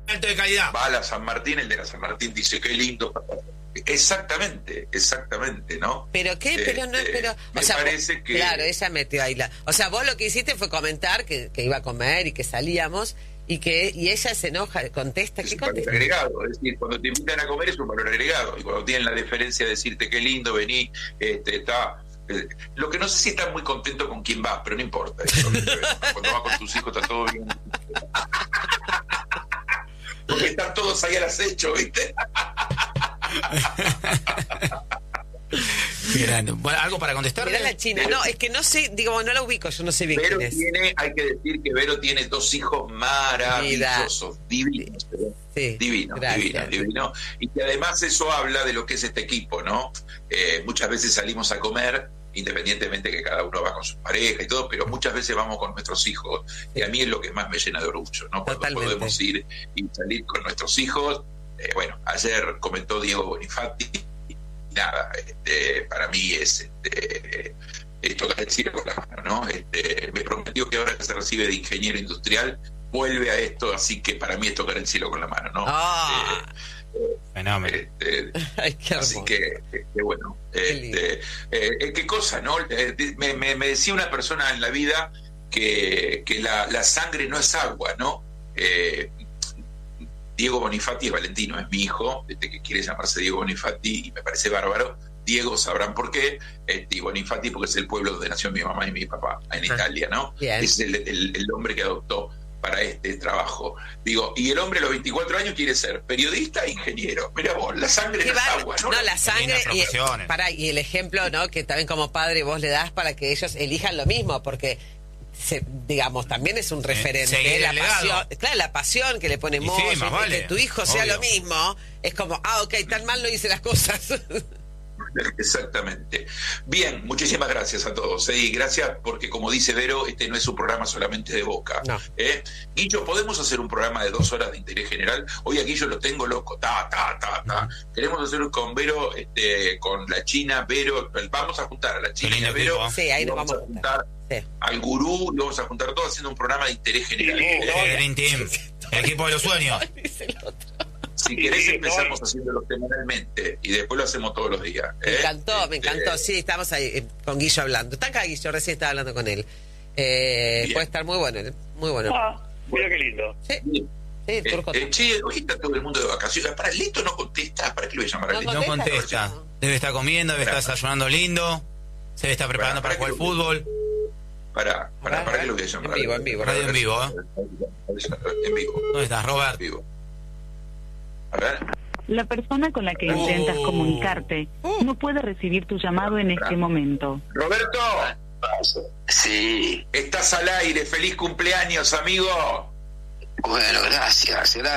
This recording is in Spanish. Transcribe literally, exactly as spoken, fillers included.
Alto de calidad. Va a la San Martín, el de la San Martín dice, qué lindo. Exactamente, exactamente, ¿no? Pero qué, pero no, Este, pero, me o sea, parece vos, que... claro, ella metió ahí la, o sea, vos lo que hiciste fue comentar que, que iba a comer y que salíamos y que y ella se enoja, contesta, Es ¿qué un valor contesta? agregado, es decir, cuando te invitan a comer es un valor agregado, y cuando tienen la deferencia de decirte qué lindo, vení, este, está... Eh, lo que no sé si estás muy contento con quién vas, pero no importa eso. Cuando vas con tus hijos está todo bien. Porque están todos ahí al acecho, ¿viste? Grande. Bueno, ¿algo para contestar? Mirá la China, no, es que no sé, digo, no la ubico, yo no sé bien Vero quién es. tiene, hay que decir que Vero tiene dos hijos maravillosos, divinos, Sí, divinos, gracias. divinos, divinos, y que además eso habla de lo que es este equipo, ¿no? Eh, muchas veces salimos a comer, independientemente que cada uno va con su pareja y todo, pero muchas veces vamos con nuestros hijos, y a mí es lo que más me llena de orgullo, ¿no? Cuando Totalmente. podemos ir y salir con nuestros hijos. Eh, bueno, ayer comentó Diego Bonifati, nada, este, para mí es, este, es tocar el cielo con la mano, ¿no? Este, me prometió que ahora que se recibe de ingeniero industrial vuelve a esto, así que para mí es tocar el cielo con la mano, ¿no? Ah. Eh, Fenómeno. este, Ay, qué así hermoso. que, este, bueno, Qué lindo. este, eh, eh, qué cosa, ¿no? Eh, me, me, me decía una persona en la vida que, que la, la sangre no es agua, ¿no? Eh, Diego Bonifati es Valentino, es mi hijo, este, que quiere llamarse Diego Bonifati y me parece bárbaro. Diego sabrán por qué, este, y Bonifati porque es el pueblo donde nació mi mamá y mi papá, en Ah, Italia, ¿no? bien. Es el, el, el hombre que adoptó para este trabajo. Digo, y el hombre a los veinticuatro años quiere ser periodista e ingeniero. Mira vos, la sangre Qué no es bar- agua, ¿no? no, la sangre lindas y, profesiones. para, y el ejemplo, ¿no? Que también como padre vos le das para que ellos elijan lo mismo, porque se, digamos, también es un referente. seguir la el legado. pasión, claro, la pasión que le pone Y sí, Moyo, más y que vale, tu hijo sea obvio. lo mismo, es como, ah, ok, tan mal no hice las cosas. Exactamente. Bien, muchísimas gracias a todos. ¿eh? Y gracias porque, como dice Vero, este no es un programa solamente de Boca. No. ¿eh? Guillo, ¿podemos hacer un programa de dos horas de interés general? Hoy a Guillo lo tengo loco. Ta, ta, ta, ta. Queremos hacer con Vero, este, con la China, Vero. Vamos a juntar a la China y lindo a Vero. equipo, ¿eh? Sí, ahí y nos vamos a juntar Sí. al gurú, y vamos a juntar todos haciendo un programa de interés general. Sí, ¿eh? no, El Green Team. El equipo de los sueños. Dice el otro. Si Sí, querés sí, empezamos no. haciéndolo semanalmente y después lo hacemos todos los días. Me ¿eh? encantó, me Este, encantó. Sí, estamos ahí eh, con Guillo hablando. Está acá Guillo, recién estaba hablando con él. Eh, Bien. puede estar muy bueno, muy bueno. Ah, mira qué lindo. Sí, bien. sí, el Eh, turco. eh, che, hoy está todo el mundo de vacaciones. Para Lito no contesta. ¿Para qué lo voy a llamar a No Lito? No contesta. contesta. Debe estar comiendo, debe estar desayunando lindo. Se debe estar preparando para Para, jugar para fútbol. Para, para, A ver, para a qué lo ver. voy a llamar En a vivo, Lito. en vivo. Radio en vivo, ¿eh? En vivo. ¿Dónde estás, Robert? En vivo. A ver. La persona con la que Oh. intentas comunicarte no puede recibir tu llamado en este momento. Roberto, Sí, estás al aire. Feliz cumpleaños, amigo. bueno, gracias, gracias.